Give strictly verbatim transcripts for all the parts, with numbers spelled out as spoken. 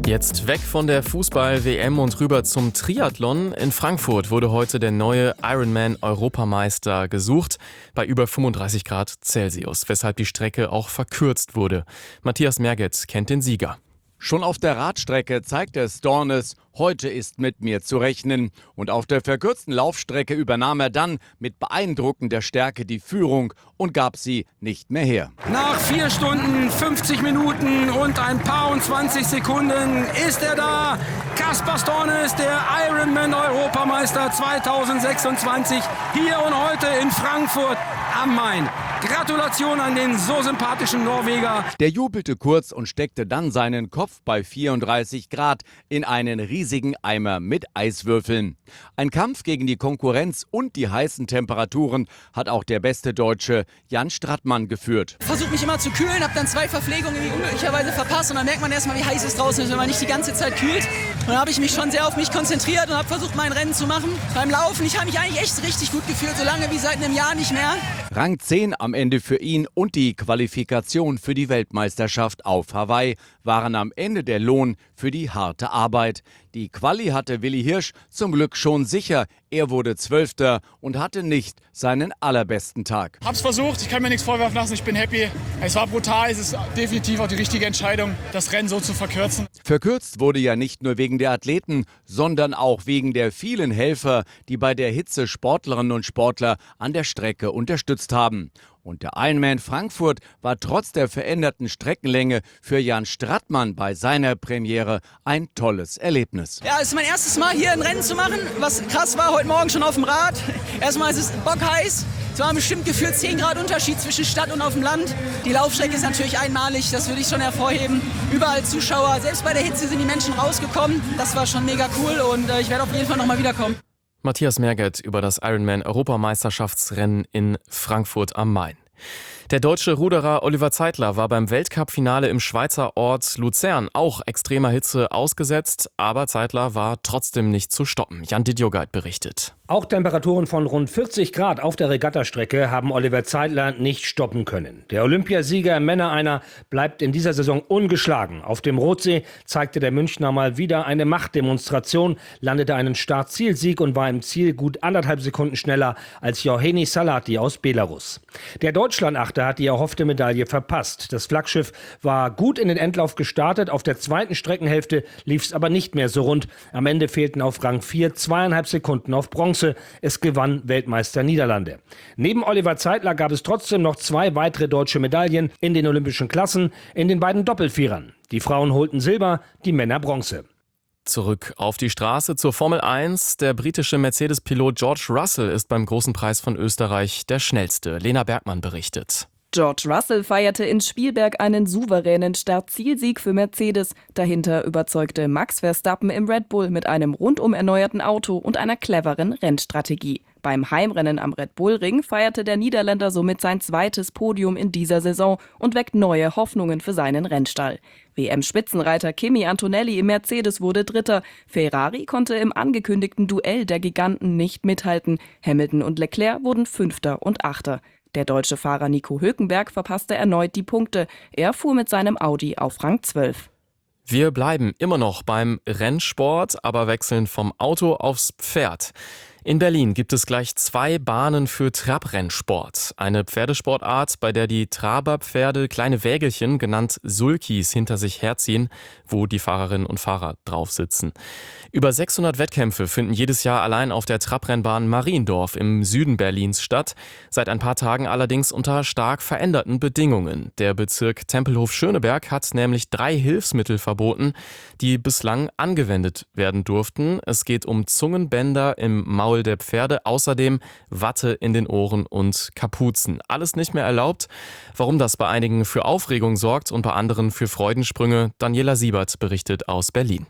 Jetzt weg von der Fußball-W M und rüber zum Triathlon. In Frankfurt wurde heute der neue Ironman-Europameister gesucht, bei über fünfunddreißig Grad Celsius, weshalb die Strecke auch verkürzt wurde. Matthias Merget kennt den Sieger. Schon auf der Radstrecke zeigte es Dornes, heute ist mit mir zu rechnen. Und auf der verkürzten Laufstrecke übernahm er dann mit beeindruckender Stärke die Führung und gab sie nicht mehr her. Nach vier Stunden, fünfzig Minuten und ein paar und zwanzig Sekunden ist er da. Kaspar Stornes, der Ironman-Europameister zweitausendsechsundzwanzig, hier und heute in Frankfurt am Main. Gratulation an den so sympathischen Norweger. Der jubelte kurz und steckte dann seinen Kopf bei vierunddreißig Grad in einen riesigen Eimer mit Eiswürfeln. Ein Kampf gegen die Konkurrenz und die heißen Temperaturen hat auch der beste Deutsche Jan Strattmann geführt. Versuche mich immer zu kühlen, habe dann zwei Verpflegungen irgendwie unglücklicherweise verpasst und dann merkt man erstmal, wie heiß es draußen ist, wenn man nicht die ganze Zeit kühlt. Und dann habe ich mich schon sehr auf mich konzentriert und habe versucht, mein Rennen zu machen. Beim Laufen, ich habe mich eigentlich echt richtig gut gefühlt, so lange wie seit einem Jahr nicht mehr. Rang zehn am Ende für ihn und die Qualifikation für die Weltmeisterschaft auf Hawaii waren am Ende der Lohn für die harte Arbeit. Die Quali hatte Willi Hirsch zum Glück schon sicher. Er wurde Zwölfter und hatte nicht seinen allerbesten Tag. Hab's versucht, ich kann mir nichts vorwerfen lassen, ich bin happy. Es war brutal, es ist definitiv auch die richtige Entscheidung, das Rennen so zu verkürzen. Verkürzt wurde ja nicht nur wegen der Athleten, sondern auch wegen der vielen Helfer, die bei der Hitze Sportlerinnen und Sportler an der Strecke unterstützt haben. Und der Ironman Frankfurt war trotz der veränderten Streckenlänge für Jan Strattmann bei seiner Premiere ein tolles Erlebnis. Ja, es ist mein erstes Mal hier ein Rennen zu machen. Was krass war, heute Morgen schon auf dem Rad. Erstmal ist es bockheiß. Es waren bestimmt gefühlt zehn Grad Unterschied zwischen Stadt und auf dem Land. Die Laufstrecke ist natürlich einmalig, das würde ich schon hervorheben. Überall Zuschauer, selbst bei der Hitze sind die Menschen rausgekommen. Das war schon mega cool und äh, ich werde auf jeden Fall nochmal wiederkommen. Matthias Merget über das Ironman-Europameisterschaftsrennen in Frankfurt am Main. Der deutsche Ruderer Oliver Zeitler war beim Weltcup-Finale im Schweizer Ort Luzern auch extremer Hitze ausgesetzt, aber Zeitler war trotzdem nicht zu stoppen. Jan Didjogait berichtet. Auch Temperaturen von rund vierzig Grad auf der Regattastrecke haben Oliver Zeitler nicht stoppen können. Der Olympiasieger im Männer-Einer bleibt in dieser Saison ungeschlagen. Auf dem Rotsee zeigte der Münchner mal wieder eine Machtdemonstration, landete einen Start-Ziel-Sieg und war im Ziel gut anderthalb Sekunden schneller als Johanni Salati aus Belarus. Der Deutschlandachter hat die erhoffte Medaille verpasst. Das Flaggschiff war gut in den Endlauf gestartet, auf der zweiten Streckenhälfte lief es aber nicht mehr so rund. Am Ende fehlten auf Rang vier zweieinhalb Sekunden auf Bronze. Es gewann Weltmeister Niederlande. Neben Oliver Zeitler gab es trotzdem noch zwei weitere deutsche Medaillen in den olympischen Klassen in den beiden Doppelvierern. Die Frauen holten Silber, die Männer Bronze. Zurück auf die Straße zur Formel eins. Der britische Mercedes-Pilot George Russell ist beim Großen Preis von Österreich der schnellste. Lena Bergmann berichtet. George Russell feierte in Spielberg einen souveränen Start-Ziel-Sieg für Mercedes. Dahinter überzeugte Max Verstappen im Red Bull mit einem rundum erneuerten Auto und einer cleveren Rennstrategie. Beim Heimrennen am Red Bull Ring feierte der Niederländer somit sein zweites Podium in dieser Saison und weckt neue Hoffnungen für seinen Rennstall. W M-Spitzenreiter Kimi Antonelli im Mercedes wurde Dritter. Ferrari konnte im angekündigten Duell der Giganten nicht mithalten. Hamilton und Leclerc wurden Fünfter und Achter. Der deutsche Fahrer Nico Hülkenberg verpasste erneut die Punkte. Er fuhr mit seinem Audi auf Rang zwölf. Wir bleiben immer noch beim Rennsport, aber wechseln vom Auto aufs Pferd. In Berlin gibt es gleich zwei Bahnen für Trabrennsport. Eine Pferdesportart, bei der die Traberpferde kleine Wägelchen, genannt Sulkis, hinter sich herziehen, wo die Fahrerinnen und Fahrer drauf sitzen. Über sechshundert Wettkämpfe finden jedes Jahr allein auf der Trabrennbahn Mariendorf im Süden Berlins statt. Seit ein paar Tagen allerdings unter stark veränderten Bedingungen. Der Bezirk Tempelhof-Schöneberg hat nämlich drei Hilfsmittel verboten, die bislang angewendet werden durften. Es geht um Zungenbänder im Maul der Pferde, außerdem Watte in den Ohren und Kapuzen. Alles nicht mehr erlaubt. Warum das bei einigen für Aufregung sorgt und bei anderen für Freudensprünge, Daniela Siebert berichtet aus Berlin.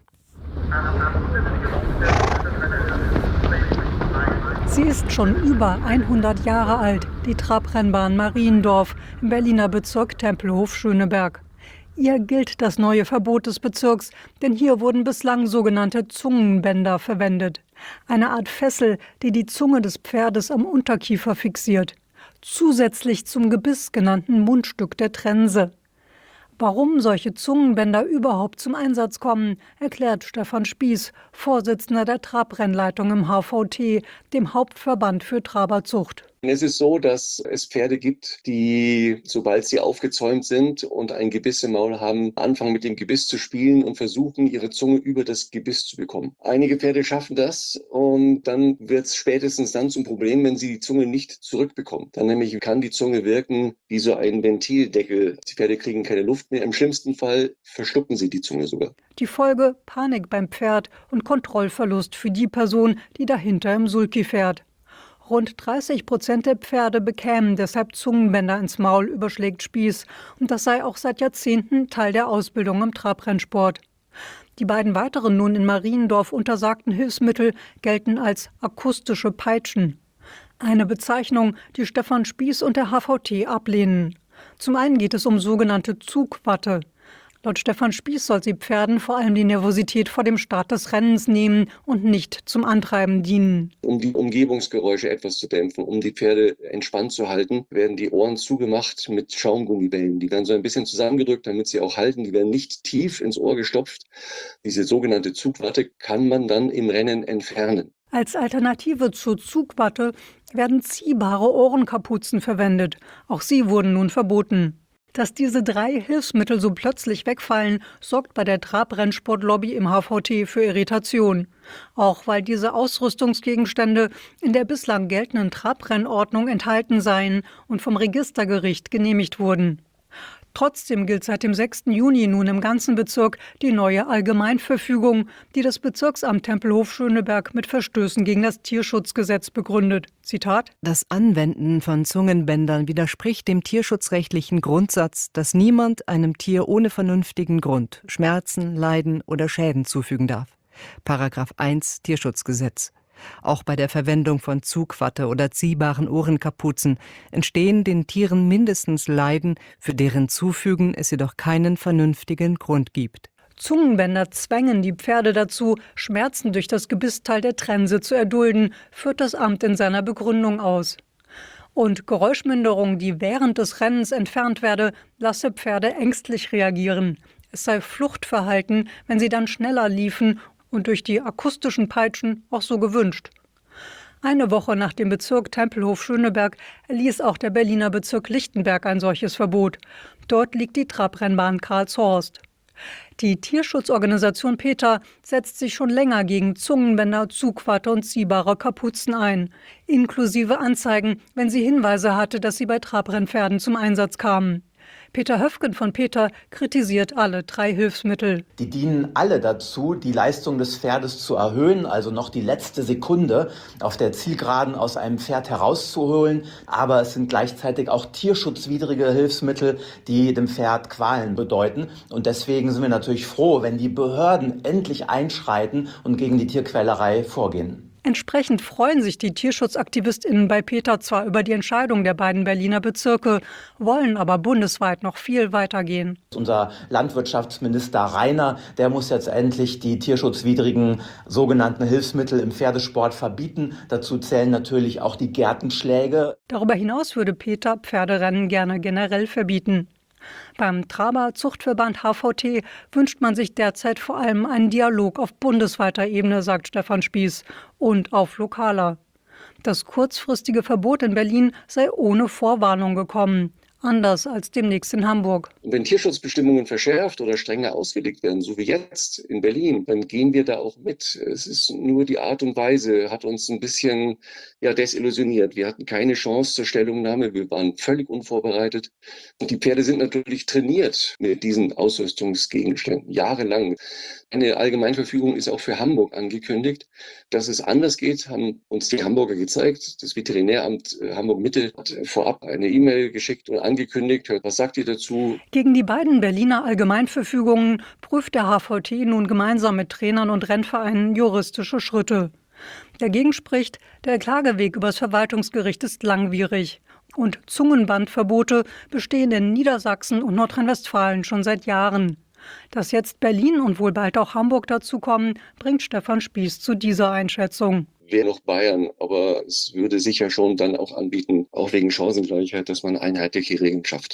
Sie ist schon über hundert Jahre alt, die Trabrennbahn Mariendorf im Berliner Bezirk Tempelhof-Schöneberg. Ihr gilt das neue Verbot des Bezirks, denn hier wurden bislang sogenannte Zungenbänder verwendet. Eine Art Fessel, die die Zunge des Pferdes am Unterkiefer fixiert. Zusätzlich zum Gebiss genannten Mundstück der Trense. Warum solche Zungenbänder überhaupt zum Einsatz kommen, erklärt Stefan Spieß, Vorsitzender der Trabrennleitung im H V T, dem Hauptverband für Traberzucht. Es ist so, dass es Pferde gibt, die, sobald sie aufgezäumt sind und ein Gebiss im Maul haben, anfangen mit dem Gebiss zu spielen und versuchen, ihre Zunge über das Gebiss zu bekommen. Einige Pferde schaffen das und dann wird es spätestens dann zum Problem, wenn sie die Zunge nicht zurückbekommen. Dann nämlich kann die Zunge wirken wie so ein Ventildeckel. Die Pferde kriegen keine Luft mehr. Im schlimmsten Fall verschlucken sie die Zunge sogar. Die Folge: Panik beim Pferd und Kontrollverlust für die Person, die dahinter im Sulky fährt. Rund dreißig Prozent der Pferde bekämen deshalb Zungenbänder ins Maul, überschlägt Spieß. Und das sei auch seit Jahrzehnten Teil der Ausbildung im Trabrennsport. Die beiden weiteren nun in Mariendorf untersagten Hilfsmittel gelten als akustische Peitschen. Eine Bezeichnung, die Stefan Spieß und der H V T ablehnen. Zum einen geht es um sogenannte Zugwatte. Laut Stefan Spieß soll sie Pferden vor allem die Nervosität vor dem Start des Rennens nehmen und nicht zum Antreiben dienen. Um die Umgebungsgeräusche etwas zu dämpfen, um die Pferde entspannt zu halten, werden die Ohren zugemacht mit Schaumgummibällen. Die werden so ein bisschen zusammengedrückt, damit sie auch halten. Die werden nicht tief ins Ohr gestopft. Diese sogenannte Zugwatte kann man dann im Rennen entfernen. Als Alternative zur Zugwatte werden ziehbare Ohrenkapuzen verwendet. Auch sie wurden nun verboten. Dass diese drei Hilfsmittel so plötzlich wegfallen, sorgt bei der Trabrennsportlobby im H V T für Irritation. Auch weil diese Ausrüstungsgegenstände in der bislang geltenden Trabrennordnung enthalten seien und vom Registergericht genehmigt wurden. Trotzdem gilt seit dem sechsten Juni nun im ganzen Bezirk die neue Allgemeinverfügung, die das Bezirksamt Tempelhof-Schöneberg mit Verstößen gegen das Tierschutzgesetz begründet. Zitat: Das Anwenden von Zungenbändern widerspricht dem tierschutzrechtlichen Grundsatz, dass niemand einem Tier ohne vernünftigen Grund Schmerzen, Leiden oder Schäden zufügen darf. Paragraph eins Tierschutzgesetz. Auch bei der Verwendung von Zugwatte oder ziehbaren Ohrenkapuzen entstehen den Tieren mindestens Leiden, für deren Zufügen es jedoch keinen vernünftigen Grund gibt. Zungenbänder zwängen die Pferde dazu, Schmerzen durch das Gebissteil der Trense zu erdulden, führt das Amt in seiner Begründung aus. Und Geräuschminderung, die während des Rennens entfernt werde, lasse Pferde ängstlich reagieren. Es sei Fluchtverhalten, wenn sie dann schneller liefen, und durch die akustischen Peitschen auch so gewünscht. Eine Woche nach dem Bezirk Tempelhof-Schöneberg erließ auch der Berliner Bezirk Lichtenberg ein solches Verbot. Dort liegt die Trabrennbahn Karlshorst. Die Tierschutzorganisation PETA setzt sich schon länger gegen Zungenbänder, Zugwatte und ziehbare Kapuzen ein, inklusive Anzeigen, wenn sie Hinweise hatte, dass sie bei Trabrennpferden zum Einsatz kamen. Peter Höfgen von PETA kritisiert alle drei Hilfsmittel. Die dienen alle dazu, die Leistung des Pferdes zu erhöhen, also noch die letzte Sekunde auf der Zielgeraden aus einem Pferd herauszuholen. Aber es sind gleichzeitig auch tierschutzwidrige Hilfsmittel, die dem Pferd Qualen bedeuten. Und deswegen sind wir natürlich froh, wenn die Behörden endlich einschreiten und gegen die Tierquälerei vorgehen. Entsprechend freuen sich die TierschutzaktivistInnen bei PETA zwar über die Entscheidung der beiden Berliner Bezirke, wollen aber bundesweit noch viel weitergehen. Unser Landwirtschaftsminister Rainer, der muss jetzt endlich die tierschutzwidrigen sogenannten Hilfsmittel im Pferdesport verbieten. Dazu zählen natürlich auch die Gertenschläge. Darüber hinaus würde PETA Pferderennen gerne generell verbieten. Beim Traber-Zuchtverband H V T wünscht man sich derzeit vor allem einen Dialog auf bundesweiter Ebene, sagt Stefan Spieß, und auf lokaler. Das kurzfristige Verbot in Berlin sei ohne Vorwarnung gekommen. Anders als demnächst in Hamburg. Wenn Tierschutzbestimmungen verschärft oder strenger ausgelegt werden, so wie jetzt in Berlin, dann gehen wir da auch mit. Es ist nur die Art und Weise, hat uns ein bisschen ja, desillusioniert. Wir hatten keine Chance zur Stellungnahme, wir waren völlig unvorbereitet. Und die Pferde sind natürlich trainiert mit diesen Ausrüstungsgegenständen, jahrelang. Eine Allgemeinverfügung ist auch für Hamburg angekündigt. Dass es anders geht, haben uns die Hamburger gezeigt. Das Veterinäramt Hamburg-Mitte hat vorab eine E-Mail geschickt und angekündigt. Was sagt ihr dazu? Gegen die beiden Berliner Allgemeinverfügungen prüft der H V T nun gemeinsam mit Trainern und Rennvereinen juristische Schritte. Dagegen spricht, der Klageweg übers Verwaltungsgericht ist langwierig. Und Zungenbandverbote bestehen in Niedersachsen und Nordrhein-Westfalen schon seit Jahren. Dass jetzt Berlin und wohl bald auch Hamburg dazukommen, bringt Stefan Spieß zu dieser Einschätzung. Wäre noch Bayern, aber es würde sicher schon dann auch anbieten, auch wegen Chancengleichheit, dass man einheitliche Regeln schafft.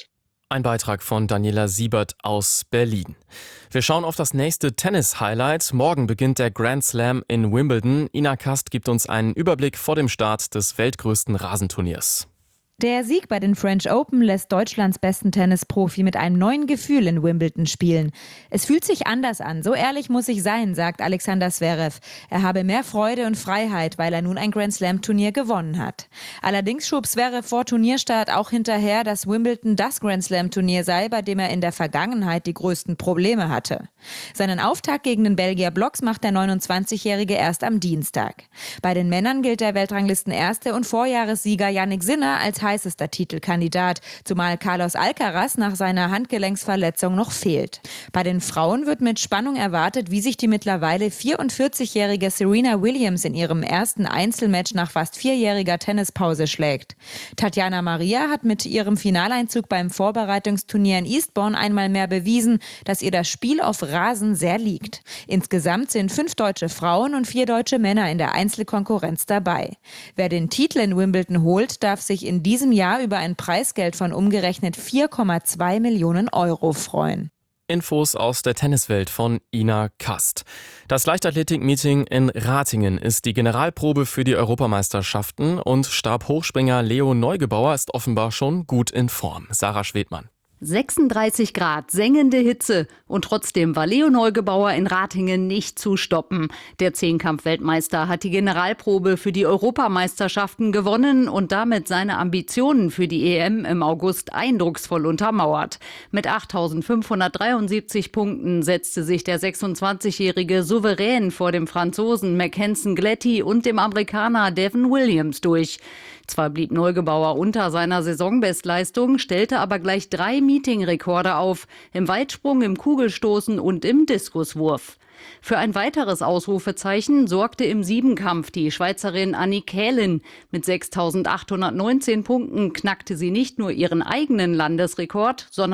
Ein Beitrag von Daniela Siebert aus Berlin. Wir schauen auf das nächste Tennis-Highlight. Morgen beginnt der Grand Slam in Wimbledon. Ina Kast gibt uns einen Überblick vor dem Start des weltgrößten Rasenturniers. Der Sieg bei den French Open lässt Deutschlands besten Tennisprofi mit einem neuen Gefühl in Wimbledon spielen. Es fühlt sich anders an, so ehrlich muss ich sein, sagt Alexander Zverev. Er habe mehr Freude und Freiheit, weil er nun ein Grand Slam Turnier gewonnen hat. Allerdings schob Zverev vor Turnierstart auch hinterher, dass Wimbledon das Grand Slam Turnier sei, bei dem er in der Vergangenheit die größten Probleme hatte. Seinen Auftakt gegen den Belgier Blocks macht der neunundzwanzigjährige erst am Dienstag. Bei den Männern gilt der Weltranglistenerste und Vorjahressieger Jannik Sinner als heißester Titelkandidat, zumal Carlos Alcaraz nach seiner Handgelenksverletzung noch fehlt. Bei den Frauen wird mit Spannung erwartet, wie sich die mittlerweile vierundvierzigjährige Serena Williams in ihrem ersten Einzelmatch nach fast vierjähriger Tennispause schlägt. Tatjana Maria hat mit ihrem Finaleinzug beim Vorbereitungsturnier in Eastbourne einmal mehr bewiesen, dass ihr das Spiel auf Rasen sehr liegt. Insgesamt sind fünf deutsche Frauen und vier deutsche Männer in der Einzelkonkurrenz dabei. Wer den Titel in Wimbledon holt, darf sich in diesem Jahr über ein Preisgeld von umgerechnet vier Komma zwei Millionen Euro freuen. Infos aus der Tenniswelt von Ina Kast. Das Leichtathletik-Meeting in Ratingen ist die Generalprobe für die Europameisterschaften und Stabhochspringer Leo Neugebauer ist offenbar schon gut in Form. Sarah Schwedmann. sechsunddreißig Grad, sengende Hitze und trotzdem war Leo Neugebauer in Ratingen nicht zu stoppen. Der Zehnkampf-Weltmeister hat die Generalprobe für die Europameisterschaften gewonnen und damit seine Ambitionen für die E M im August eindrucksvoll untermauert. Mit achttausendfünfhundertdreiundsiebzig Punkten setzte sich der sechsundzwanzigjährige souverän vor dem Franzosen Mackenzie Gletty und dem Amerikaner Devin Williams durch. Zwar blieb Neugebauer unter seiner Saisonbestleistung, stellte aber gleich drei Meetingrekorde auf, im Weitsprung, im Kugelstoßen und im Diskuswurf. Für ein weiteres Ausrufezeichen sorgte im Siebenkampf die Schweizerin Annick Hählin. Mit sechstausendachthundertneunzehn Punkten knackte sie nicht nur ihren eigenen Landesrekord, sondern